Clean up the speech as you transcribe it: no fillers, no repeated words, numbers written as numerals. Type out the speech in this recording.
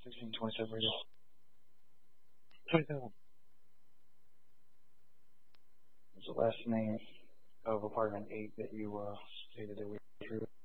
1627 radio. 27. What's the last name of apartment 8 that you stated that we were through?